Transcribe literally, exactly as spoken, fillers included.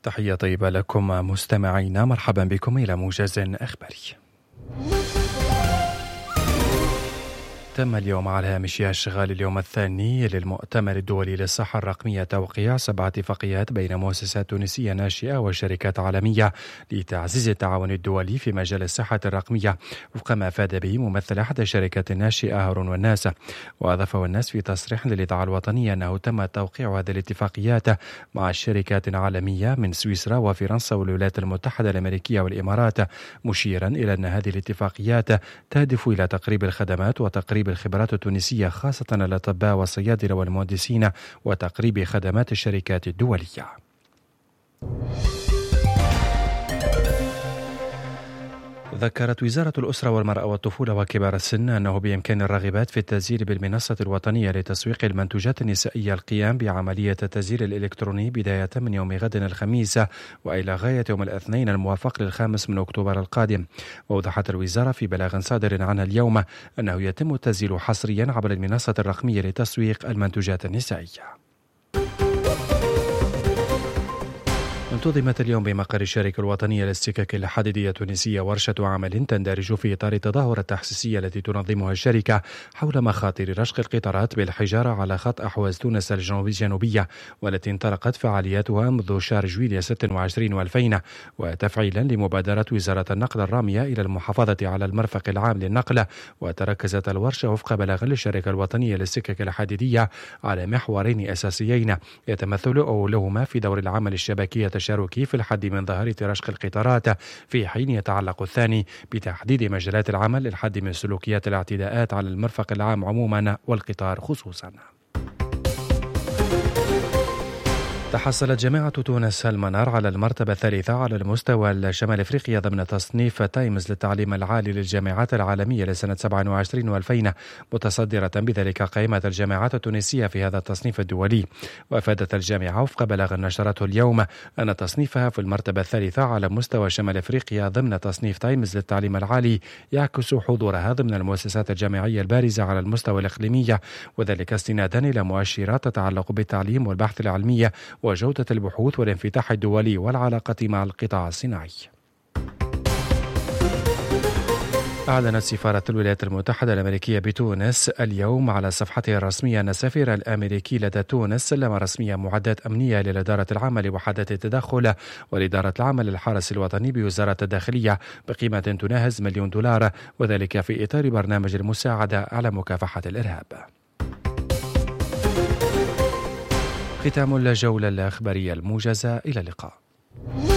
تحية طيبة لكم مستمعينا، مرحبا بكم إلى موجز أخباري. تم اليوم على هامش اشتغال اليوم الثاني للمؤتمر الدولي للصحة الرقمية توقيع سبع اتفاقيات بين مؤسسات تونسية ناشئة وشركات عالمية لتعزيز التعاون الدولي في مجال الصحة الرقمية، وفق ما أفاد به ممثل إحدى الشركات الناشئة هارون والناس. وأضاف والناس في تصريح للإذاعة الوطنية أنه تم توقيع هذه الاتفاقيات مع شركات عالمية من سويسرا وفرنسا والولايات المتحدة الأمريكية والإمارات، مشيرا إلى أن هذه الاتفاقيات تهدف إلى تقريب الخدمات وتقريب الخبرات التونسية خاصة الأطباء والصيادلة والمهندسين وتقريب خدمات الشركات الدولية. ذكرت وزارة الأسرة والمرأة والطفولة وكبار السن أنه بإمكان الراغبات في التسجيل بالمنصة الوطنية لتسويق المنتوجات النسائية القيام بعملية التسجيل الإلكتروني بداية من يوم غد الخميس وإلى غاية يوم الاثنين الموافق للخامس من أكتوبر القادم. وأوضحت الوزارة في بلاغ صادر عنها اليوم أنه يتم التسجيل حصريا عبر المنصة الرقمية لتسويق المنتوجات النسائية. انتظمت اليوم بمقر الشركة الوطنية للسكك الحديدية التونسية ورشة عمل تندرج في إطار التظاهرة التحسيسية التي تنظمها الشركة حول مخاطر رشق القطارات بالحجارة على خط أحواز تونس الجنوبية، والتي انطلقت فعالياتها منذ شهر جويلية ستة وعشرين وألفين، وتفعيلا لمبادرة وزارة النقل الرامية إلى المحافظة على المرفق العام للنقل. وتركزت الورشة وفق بلاغ للشركة الوطنية للسكك الحديدية على محورين أساسيين يتمثل أولهما في دور العمل الشبكية التشاركي في الحد من ظاهرة رشق القطارات، في حين يتعلق الثاني بتحديد مجالات العمل للحد من سلوكيات الاعتداءات على المرفق العام عموما والقطار خصوصا. تحصلت جامعة تونس المنار على المرتبة الثالثة على المستوى الشمال افريقيا ضمن تصنيف تايمز للتعليم العالي للجامعات العالمية لسنة سبعة وعشرين وألفين، متصدرة بذلك قائمة الجامعات التونسية في هذا التصنيف الدولي. وافادت الجامعة وفق بلاغ نشرته اليوم أن تصنيفها في المرتبة الثالثة على مستوى شمال افريقيا ضمن تصنيف تايمز للتعليم العالي يعكس حضورها ضمن المؤسسات الجامعية البارزة على المستوى الإقليمي، وذلك استنادا إلى مؤشرات تتعلق بالتعليم والبحث العلمي وجودة البحوث والانفتاح الدولي والعلاقة مع القطاع الصناعي. أعلنت سفارة الولايات المتحدة الأمريكية بتونس اليوم على صفحتها الرسمية أن السفير الأمريكي لدى تونس سلم رسميا معدات أمنية للإدارة العامة لوحدة التدخل والإدارة العامة للحرس الوطني بوزارة الداخلية بقيمة تناهز مليون دولار، وذلك في إطار برنامج المساعدة على مكافحة الإرهاب. ختام الجولة الإخبارية الموجزة، إلى اللقاء.